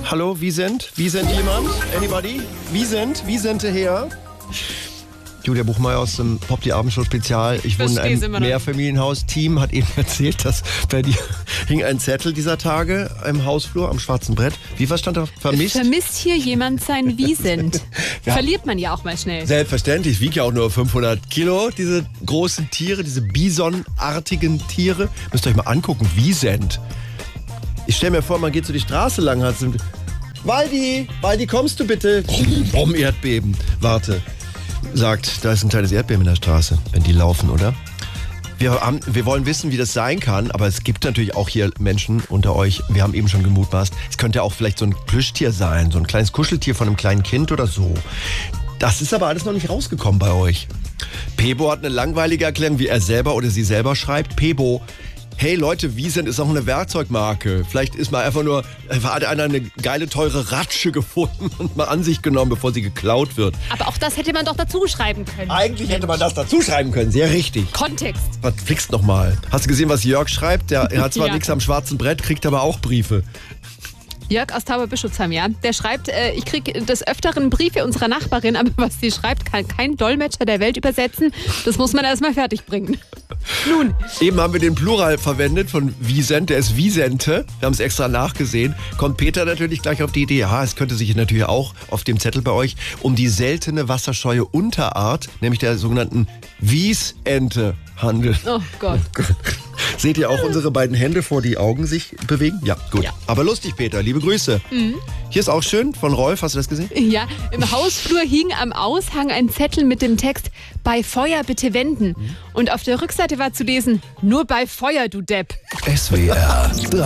Hallo, Wiesent? Wiesent jemand? Anybody? Wiesent her? Julia Buchmeier aus dem Pop die Abendshow Spezial. Ich wohne in einem Mehrfamilienhaus. Team hat eben erzählt, dass bei dir hing ein Zettel dieser Tage im Hausflur am schwarzen Brett. Wie, was stand da? Vermisst? Vermisst hier jemand sein Wiesent? Ja. Verliert man ja auch mal schnell. Selbstverständlich. Ich wiege ja auch nur 500 Kilo. Diese großen Tiere, diese Bisonartigen Tiere. Müsst ihr euch mal angucken. Wiesent. Ich stelle mir vor, man geht so die Straße lang. Waldi, kommst du bitte? Brumm, Erdbeben. Warte. Sagt, da ist ein kleines Erdbeben in der Straße, wenn die laufen, oder? Wir wollen wissen, wie das sein kann, aber es gibt natürlich auch hier Menschen unter euch, wir haben eben schon gemutmaßt, es könnte auch vielleicht so ein Plüschtier sein, so ein kleines Kuscheltier von einem kleinen Kind oder so. Das ist aber alles noch nicht rausgekommen bei euch. Pebo hat eine langweilige Erklärung, wie er selber oder sie selber schreibt. Pebo: Hey Leute, Wiesent ist auch eine Werkzeugmarke. Vielleicht ist mal hat einer eine geile, teure Ratsche gefunden und mal an sich genommen, bevor sie geklaut wird. Aber auch das hätte man doch dazu schreiben können. Eigentlich hätte man das dazu schreiben können, sehr richtig. Kontext. Was fliegst noch mal? Hast du gesehen, was Jörg schreibt? Er hat zwar nichts am schwarzen Brett, kriegt aber auch Briefe. Jörg aus Tauberbischofsheim, ja. Der schreibt, ich kriege des Öfteren Briefe unserer Nachbarin, aber was sie schreibt, kann kein Dolmetscher der Welt übersetzen. Das muss man erstmal fertig bringen. Nun. Eben haben wir den Plural verwendet von Wiesent, der ist Wiesente. Wir haben es extra nachgesehen. Kommt Peter natürlich gleich auf die Idee, ja, es könnte sich natürlich auch auf dem Zettel bei euch um die seltene wasserscheue Unterart, nämlich der sogenannten Wiesente handeln. Oh Gott. Seht ihr auch unsere beiden Hände vor die Augen sich bewegen? Ja, gut. Ja. Aber lustig, Peter. Liebe Grüße. Mhm. Hier ist auch schön von Rolf. Hast du das gesehen? Ja, im Hausflur hing am Aushang ein Zettel mit dem Text: Bei Feuer bitte wenden. Und auf der Rückseite war zu lesen: Nur bei Feuer, du Depp. SWR 3